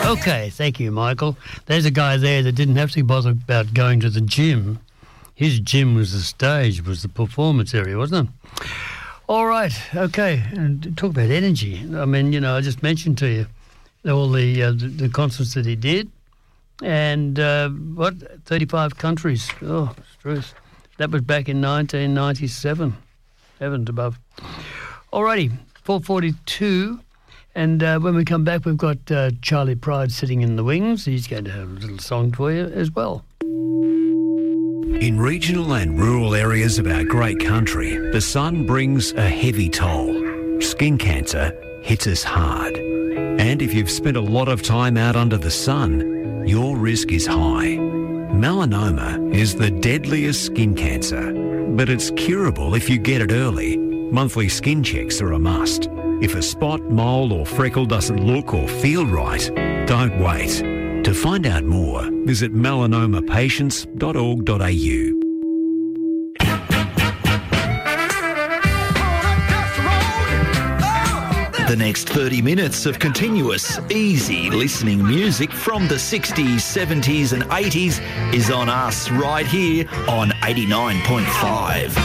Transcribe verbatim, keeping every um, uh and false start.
Okay, thank you, Michael. There's a guy there that didn't have to bother about going to the gym. His gym was the stage, was the performance area, wasn't it? All right, okay. And talk about energy. I mean, you know, I just mentioned to you all the uh, the, the concerts that he did, and uh, what thirty-five countries. Oh, truth. That was back in nineteen ninety-seven. Heavens above. Alrighty, four forty-two. And uh, when we come back, we've got uh, Charlie Pride sitting in the wings. He's going to have a little song for you as well. In regional and rural areas of our great country, the sun brings a heavy toll. Skin cancer hits us hard. And if you've spent a lot of time out under the sun, your risk is high. Melanoma is the deadliest skin cancer, but it's curable if you get it early. Monthly skin checks are a must. If a spot, mole or freckle doesn't look or feel right, don't wait. To find out more, visit melanoma patients dot org dot a u. The next thirty minutes of continuous, easy listening music from the sixties, seventies and eighties is on us right here on eighty-nine point five.